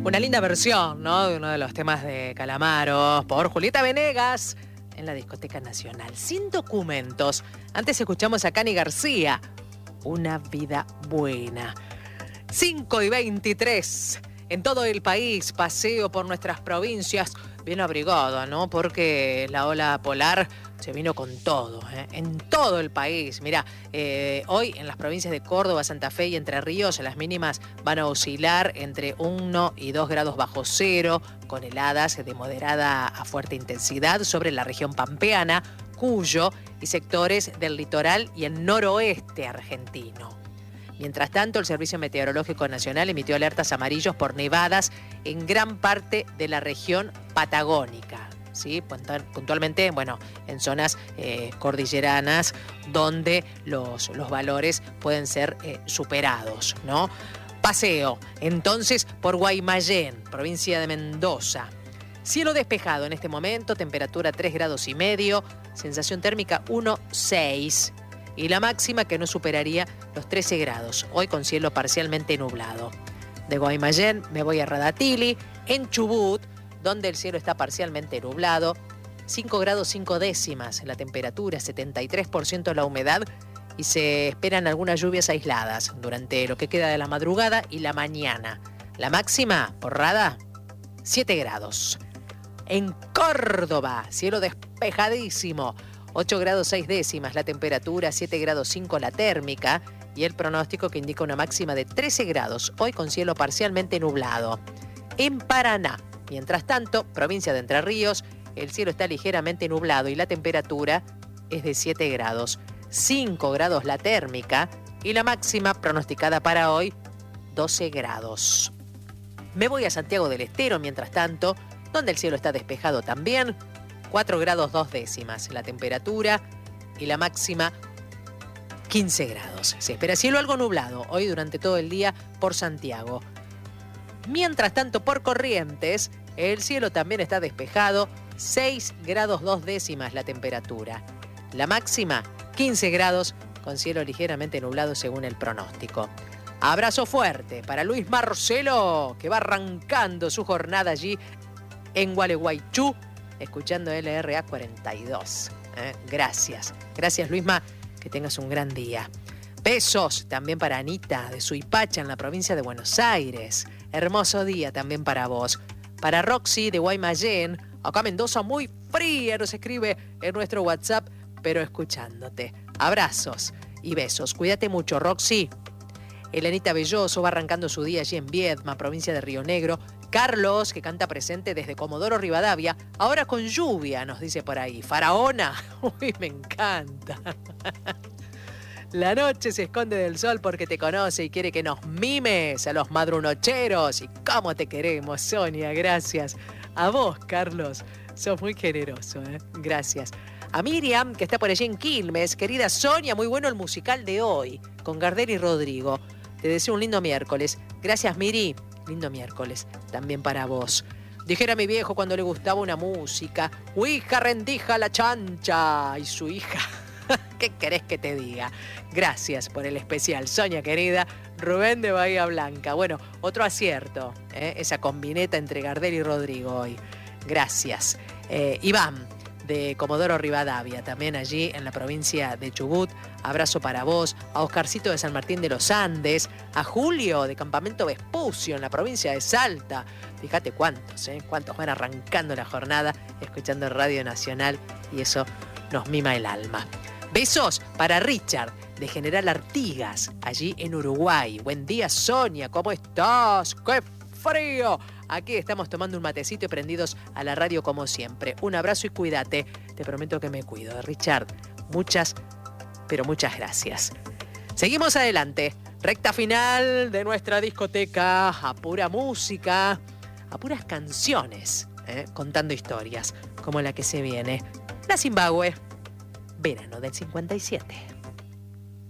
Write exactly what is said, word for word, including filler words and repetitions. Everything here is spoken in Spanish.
Una linda versión, ¿no?, de uno de los temas de Calamaro por Julieta Venegas en la Discoteca Nacional. Sin documentos. Antes escuchamos a Cani García, Una vida buena. cinco y veintitrés. En todo el país, paseo por nuestras provincias, bien abrigado, ¿no? Porque la ola polar se vino con todo, ¿eh? En todo el país. Mirá, eh, hoy en las provincias de Córdoba, Santa Fe y Entre Ríos, las mínimas van a oscilar entre uno y dos grados bajo cero, con heladas de moderada a fuerte intensidad sobre la región pampeana, Cuyo y sectores del litoral y el noroeste argentino. Mientras tanto, el Servicio Meteorológico Nacional emitió alertas amarillos por nevadas en gran parte de la región patagónica, ¿sí? Puntualmente, bueno, en zonas eh, cordilleranas donde los, los valores pueden ser eh, superados, ¿no? Paseo, entonces, por Guaymallén, provincia de Mendoza. Cielo despejado en este momento, temperatura tres grados y medio, sensación térmica uno coma seis. Y la máxima que no superaría los trece grados, hoy con cielo parcialmente nublado. De Guaymallén me voy a Radatili, en Chubut, donde el cielo está parcialmente nublado, cinco grados cinco décimas la temperatura, setenta y tres por ciento la humedad y se esperan algunas lluvias aisladas durante lo que queda de la madrugada y la mañana. La máxima, por Rada, siete grados. En Córdoba, cielo despejadísimo, ocho grados seis décimas la temperatura, siete grados cinco la térmica y el pronóstico que indica una máxima de trece grados, hoy con cielo parcialmente nublado. En Paraná, mientras tanto, provincia de Entre Ríos, el cielo está ligeramente nublado y la temperatura es de siete grados, cinco grados la térmica y la máxima pronosticada para hoy, doce grados. Me voy a Santiago del Estero, mientras tanto, donde el cielo está despejado también, cuatro grados dos décimas la temperatura y la máxima quince grados. Se espera cielo algo nublado hoy durante todo el día por Santiago. Mientras tanto, por Corrientes, el cielo también está despejado, seis grados dos décimas la temperatura. La máxima quince grados con cielo ligeramente nublado según el pronóstico. Abrazo fuerte para Luis Marcelo, que va arrancando su jornada allí en Gualeguaychú, escuchando L R A cuarenta y dos. ¿Eh? Gracias. Gracias, Luisma. Que tengas un gran día. Besos también para Anita de Suipacha, en la provincia de Buenos Aires. Hermoso día también para vos. Para Roxy de Guaymallén, acá Mendoza muy fría, nos escribe en nuestro WhatsApp, pero escuchándote. Abrazos y besos. Cuídate mucho, Roxy. Elenita Belloso va arrancando su día allí en Viedma, provincia de Río Negro. Carlos, que canta presente desde Comodoro Rivadavia, ahora con lluvia, nos dice por ahí. Faraona, uy, me encanta. La noche se esconde del sol porque te conoce y quiere que nos mimes a los madrunocheros. Y cómo te queremos, Sonia, gracias. A vos, Carlos, sos muy generoso, ¿eh? Gracias. A Miriam, que está por allí en Quilmes. Querida Sonia, muy bueno el musical de hoy, con Gardel y Rodrigo. Te deseo un lindo miércoles. Gracias, Miri. Lindo miércoles, también para vos. Dijera mi viejo cuando le gustaba una música, hija rendija la chancha. Y su hija, ¿qué querés que te diga? Gracias por el especial, Sonia querida. Rubén de Bahía Blanca. Bueno, otro acierto, ¿eh? Esa combineta entre Gardel y Rodrigo hoy. Gracias. Eh, Iván, de Comodoro Rivadavia, también allí en la provincia de Chubut. Abrazo para vos. A Oscarcito de San Martín de los Andes. A Julio de Campamento Vespucio en la provincia de Salta. Fíjate cuántos, ¿eh? Cuántos van arrancando la jornada escuchando Radio Nacional y eso nos mima el alma. Besos para Richard de General Artigas, allí en Uruguay. Buen día, Sonia, ¿cómo estás? ¡Qué frío! Aquí estamos tomando un matecito y prendidos a la radio como siempre. Un abrazo y cuídate. Te prometo que me cuido. Richard, muchas, pero muchas gracias. Seguimos adelante. Recta final de nuestra discoteca. A pura música, a puras canciones, ¿eh? Contando historias como la que se viene. La Zimbabue, verano del cincuenta y siete.